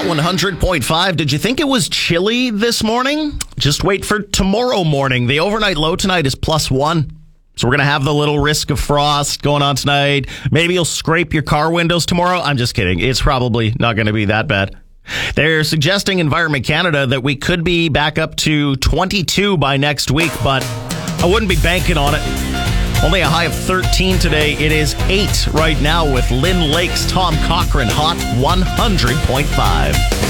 100.5. Did you think it was chilly this morning? Just wait for tomorrow morning. The overnight low tonight is +1. So we're going to have the little risk of frost going on tonight. Maybe you'll scrape your car windows tomorrow. I'm just kidding. It's probably not going to be that bad. They're suggesting Environment Canada that we could be back up to 22 by next week, but I wouldn't be banking on it. Only a high of 13 today. It is 8 right now with Lynn Lake's Tom Cochrane Hot 100.5.